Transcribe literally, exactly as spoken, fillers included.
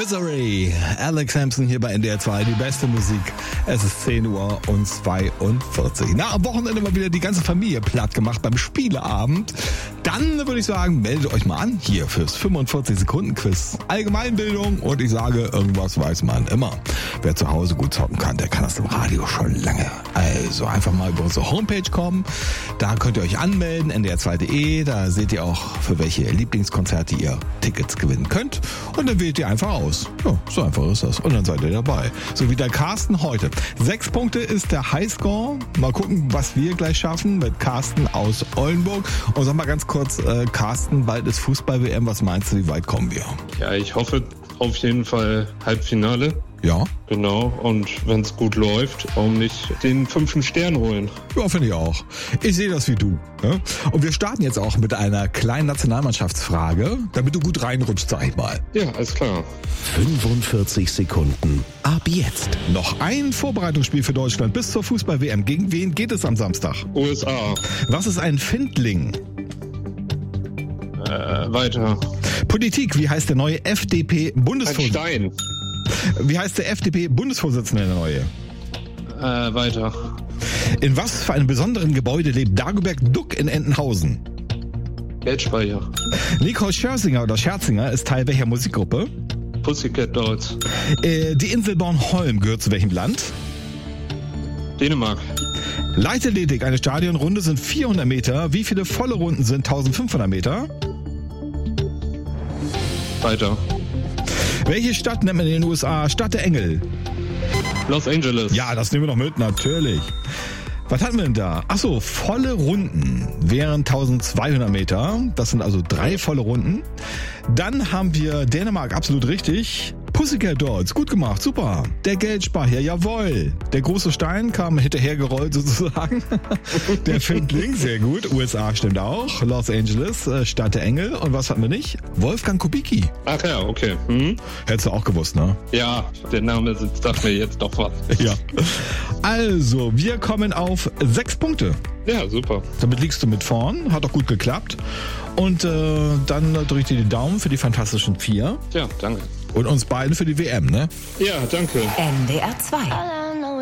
Misery. Alex Hampson hier bei N D R zwei, die beste Musik. Es ist zehn Uhr und zweiundvierzig. Na, am Wochenende mal wieder die ganze Familie platt gemacht beim Spieleabend. Dann würde ich sagen, meldet euch mal an hier fürs fünfundvierzig Sekunden Quiz. Allgemeinbildung und ich sage, irgendwas weiß man immer. Wer zu Hause gut zocken kann, der kann das im Radio schon lange. Also einfach mal über unsere Homepage kommen. Da könnt ihr euch anmelden, N D R zwei Punkt de. Da seht ihr auch, für welche Lieblingskonzerte ihr Tickets gewinnen könnt. Und dann wählt ihr einfach aus. Ja, so einfach ist das. Und dann seid ihr dabei. So wie der Carsten heute. Sechs Punkte ist der Highscore. Mal gucken, was wir gleich schaffen mit Carsten aus Oldenburg. Und sag mal ganz kurz, äh, Carsten, bald ist Fußball-W M. Was meinst du, wie weit kommen wir? Ja, ich hoffe auf jeden Fall Halbfinale. Ja. Genau, und wenn es gut läuft, warum nicht den fünften Stern holen? Ja, finde ich auch. Ich sehe das wie du. Ne? Und wir starten jetzt auch mit einer kleinen Nationalmannschaftsfrage, damit du gut reinrutscht, sag ich mal. Ja, alles klar. fünfundvierzig Sekunden ab jetzt. Noch ein Vorbereitungsspiel für Deutschland bis zur Fußball-W M. Gegen wen geht es am Samstag? U S A. Was ist ein Findling? Äh, weiter. Politik, wie heißt der neue F D Ein P-Bundesvorsitzende? Stein. Wie heißt der F D P-Bundesvorsitzende, der neue? Äh, weiter. In was für einem besonderen Gebäude lebt Dagobert Duck in Entenhausen? Geldspeicher. Nicole Scherzinger oder Scherzinger ist Teil welcher Musikgruppe? Pussycat Dolls. Äh, die Insel Bornholm gehört zu welchem Land? Dänemark. Leichtathletik, eine Stadionrunde sind vierhundert Meter. Wie viele volle Runden sind eintausendfünfhundert Meter? Weiter. Welche Stadt nennt man in den U S A Stadt der Engel? Los Angeles. Ja, das nehmen wir noch mit, natürlich. Was hatten wir denn da? Achso, volle Runden wären eintausendzweihundert Meter. Das sind also drei volle Runden. Dann haben wir Dänemark, absolut richtig. Pussycat Dolls, gut gemacht, super. Der Geldspeicher, jawohl. Der große Stein kam hinterhergerollt sozusagen. Der Findling, sehr gut. U S A stimmt auch. Los Angeles, Stadt der Engel. Und was hatten wir nicht? Wolfgang Kubicki. Ach ja, okay. Mhm. Hättest du auch gewusst, ne? Ja, der Name sagt mir jetzt doch was. Ja. Also, wir kommen auf sechs Punkte. Ja, super. Damit liegst du mit vorn, hat auch gut geklappt. Und äh, dann drücke ich dir die Daumen für die fantastischen vier. Ja, danke. Und uns beiden für die W M, ne? Ja, danke. N D R zwei.